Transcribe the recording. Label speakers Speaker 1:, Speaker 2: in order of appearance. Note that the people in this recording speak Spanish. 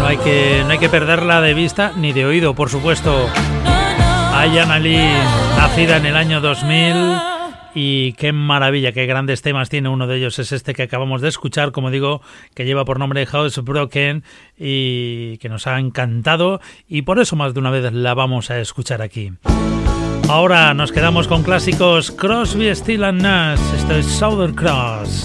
Speaker 1: No hay que perderla de vista ni de oído, por supuesto. Ayan Ali, nacida en el año 2000, y qué maravilla, qué grandes temas tiene. Uno de ellos es este que acabamos de escuchar, como digo, que lleva por nombre Housebroken y que nos ha encantado, y por eso más de una vez la vamos a escuchar aquí. Ahora nos quedamos con clásicos. Crosby, Stills & Nash. Esto es Southern Cross.